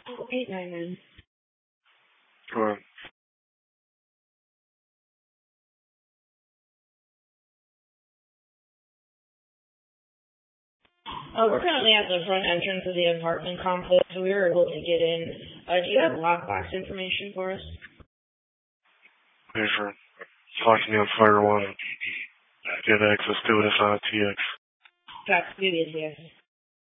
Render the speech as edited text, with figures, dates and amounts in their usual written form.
899. Go ahead. We're currently at the front entrance of the apartment complex, so we were able to get in. Do you have lockbox information for us? Pay for locking me on Firewall. Get access to it if not TX. That's good, yes.